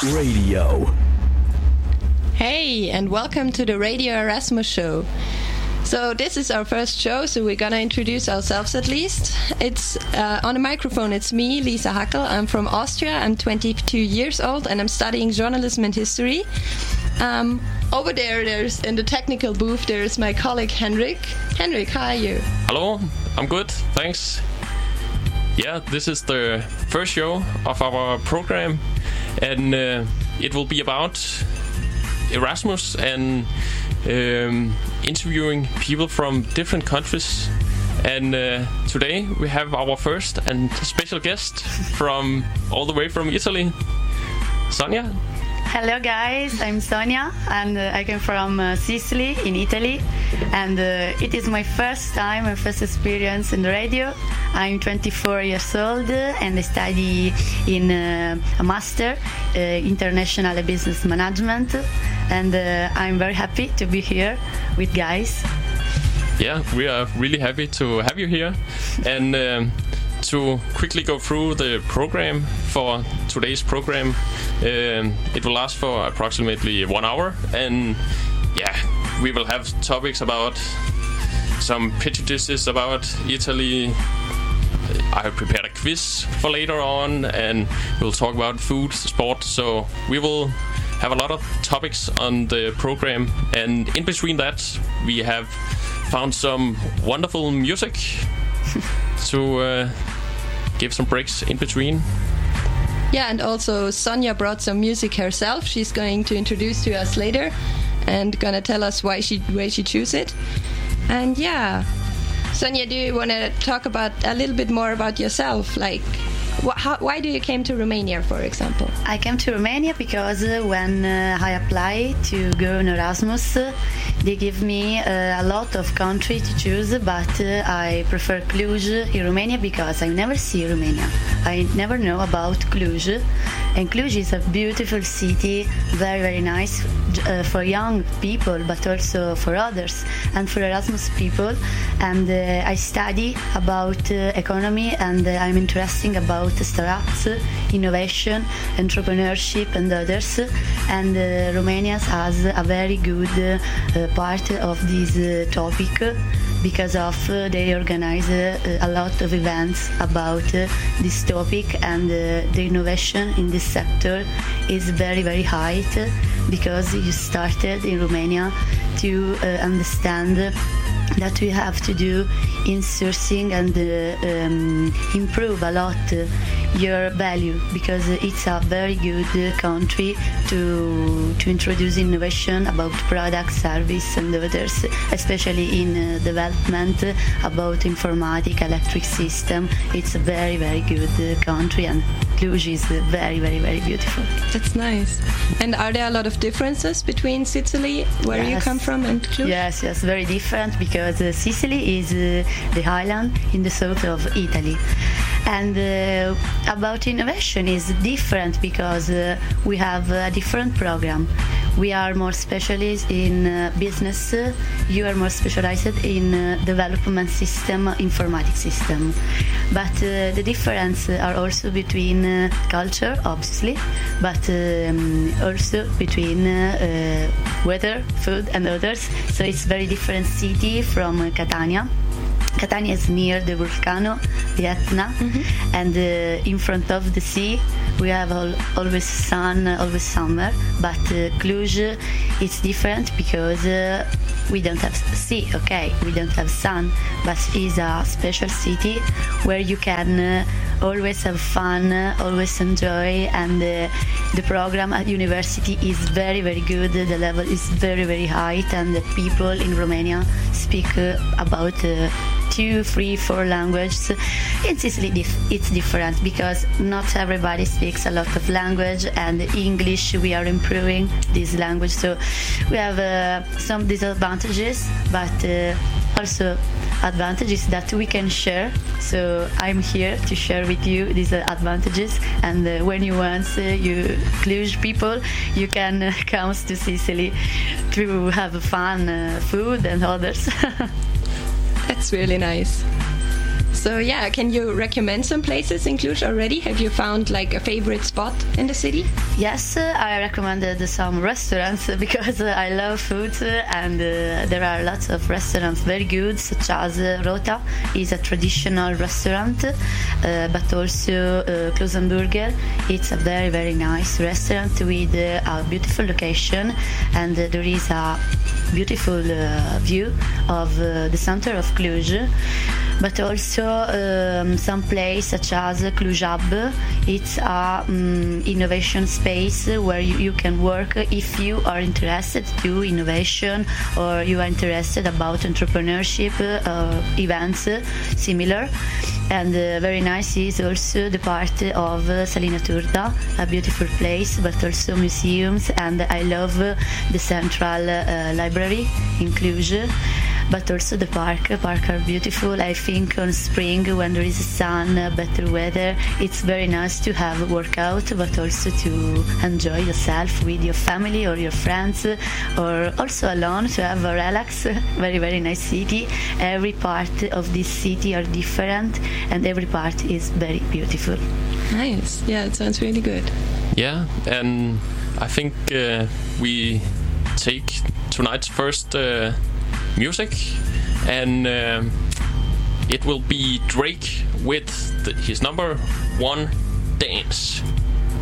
Radio. Hey, and welcome to the Radio Erasmus show. So this is our first show, so we're gonna introduce ourselves at least. It's on the microphone, it's me, Lisa Hackel. I'm from Austria, I'm 22 years old, and I'm studying journalism and history. Over there's in the technical booth, there's my colleague Henrik. Henrik, how are you? Hello, I'm good, thanks. Yeah, this is the first show of our program, and it will be about Erasmus and interviewing people from different countries. And today we have our first and special guest from all the way from Italy, Sonia. Hello guys, I'm Sonia and I come from Sicily in Italy, and it is my first experience in the radio. I'm 24 years old and I study in a master international business management, and I'm very happy to be here with guys. Yeah, we are really happy to have you here, and to quickly go through the program for today's program. It will last for approximately 1 hour, and yeah, we will have topics about some prejudices about Italy. I have prepared a quiz for later on, and we'll talk about food, sport, so we will have a lot of topics on the program, and in between that we have found some wonderful music to give some breaks in between. Yeah, and also Sonia brought some music herself. She's going to introduce to us later and gonna tell us why she chose it. And yeah, Sonia, do you want to talk about a little bit more about yourself? Like, why do you came to Romania, for example? I came to Romania because when I applied to go in Erasmus, they give me a lot of country to choose, but I prefer Cluj in Romania because I never see Romania. I never know about Cluj, and Cluj is a beautiful city, very, very nice for young people, but also for others and for Erasmus people. And I study about economy, and I'm interested about startups, innovation, entrepreneurship, and others. And Romania has a very good part of this topic, because of they organize a lot of events about this topic, and the innovation in this sector is very, very high, because you started in Romania to understand that we have to do in sourcing and improve a lot your value, because it's a very good country to introduce innovation about product, service, and others, especially in development about informatic, electric system. It's a very, very good country, and Cluj is very, very, very beautiful. That's nice. And are there a lot of differences between Sicily, where you come from, and Cluj? Yes, very different, because Sicily is the island in the south of Italy. And about innovation is different, because we have a different program. We are more specialists in business. You are more specialized in development system, informatic system. But the difference are also between culture, obviously, but also between weather, food, and others. So it's very different city from Catania. Catania is near the volcano, the Etna, and in front of the sea we have always sun, always summer. But Cluj is different, because we don't have sea, okay, we don't have sun, but it's a special city where you can always have fun, always enjoy, and the program at university is very, very good. The level is very, very high, and the people in Romania speak about 2, 3, 4 languages. In Sicily it's different, because not everybody speaks a lot of language, and English we are improving this language, so we have some disadvantages, but also advantages that we can share. So I'm here to share with you these advantages, and when you want, you Cluj people, you can come to Sicily to have fun, food and others. That's really nice. So yeah, can you recommend some places in Cluj already? Have you found like a favorite spot in the city? Yes, I recommended some restaurants because I love food, and there are lots of restaurants very good, such as Rota is a traditional restaurant, but also Klosenburger. It's a very, very nice restaurant with a beautiful location, and there is a beautiful view of the center of Cluj. But also some place such as Cluj Hub. It's a innovation space where you can work if you are interested to innovation or you are interested about entrepreneurship events similar. And very nice is also the part of Salina Turda, a beautiful place, but also museums. And I love the central library in Cluj. But also the park are beautiful. I think on spring when there is sun, better weather, it's very nice to have a workout, but also to enjoy yourself with your family or your friends, or also alone to have a relax. Very, very nice city. Every part of this city are different, and every part is very beautiful. Nice. Yeah, it sounds really good. Yeah, and I think we take tonight's first music, and it will be Drake with his number one, Dance.